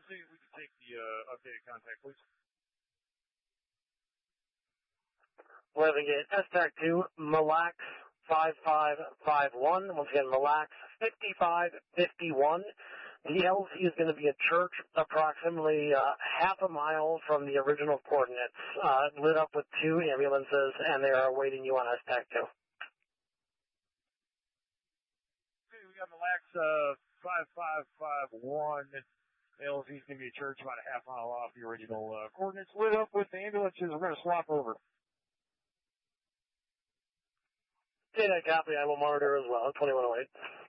see if we can take the updated contact, please. Living at STAC 2, Mille Lacs 5551. Once again, Mille Lacs 5551. The LZ is going to be a church approximately half a mile from the original coordinates, lit up with 2 ambulances, and they are awaiting you on STAC 2. Okay, we got Mille Lacs 5551. LZ is going to be a church about a half mile off the original coordinates, lit up with the ambulances. We're going to swap over. Okay, that copy. I will monitor as well. 2108.